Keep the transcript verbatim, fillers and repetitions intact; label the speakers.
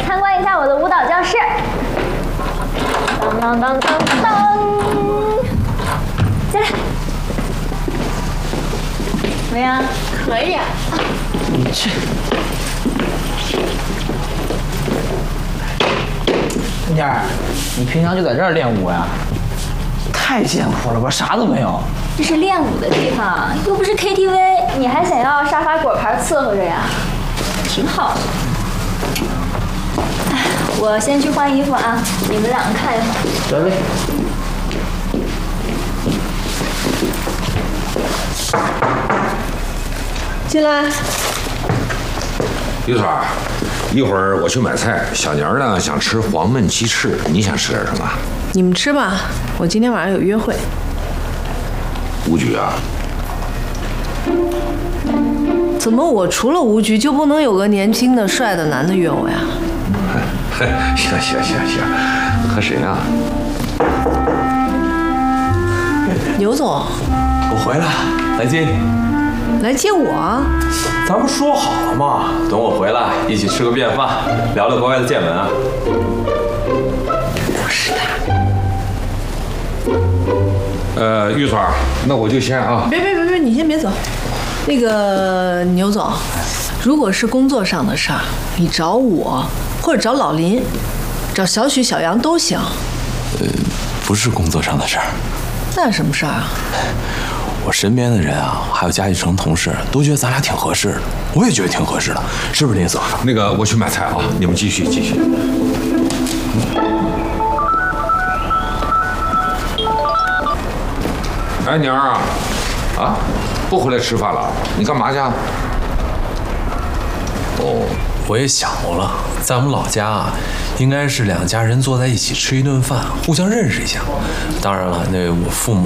Speaker 1: 参观一下我的舞蹈教室。当当当当当，进来。怎么样？可以啊。
Speaker 2: 你这，燕儿，你平常就在这儿练舞呀？太艰苦了吧，啥都没有。
Speaker 1: 这是练舞的地方，又不是 K T V， 你还想要沙发果盘伺候着呀？挺好的。哎，我先去换衣服啊，你们两个看一会儿。
Speaker 2: 得嘞。
Speaker 3: 进来。
Speaker 4: 玉川，一会儿我去买菜，小年呢想吃黄焖鸡翅，你想吃点什么？
Speaker 3: 你们吃吧，我今天晚上有约会。
Speaker 4: 吴局啊？
Speaker 3: 怎么我除了吴局就不能有个年轻的帅的男的约我呀？
Speaker 4: 行行行行，和谁呢？
Speaker 3: 牛总，
Speaker 5: 我回来来接你。
Speaker 3: 来接我？
Speaker 5: 咱不说好了吗？等我回来一起吃个便饭，聊聊国外的见闻啊。
Speaker 3: 不是他。
Speaker 4: 呃，玉川，那我就先啊。
Speaker 3: 别别别别，你先别走。那个牛总，如果是工作上的事儿，你找我或者找老林，找小许、小杨都行。
Speaker 5: 呃，不是工作上的事儿。
Speaker 3: 那什么事儿啊？
Speaker 5: 我身边的人啊，还有嘉义城同事都觉得咱俩挺合适的，我也觉得挺合适的，是不是林总？
Speaker 4: 那个，我去买菜啊，你们继续继续。哎，娘儿啊，啊，不回来吃饭了？你干嘛去？
Speaker 5: 哦，我也想过了，在我们老家啊，应该是两家人坐在一起吃一顿饭，互相认识一下。当然了，那我父母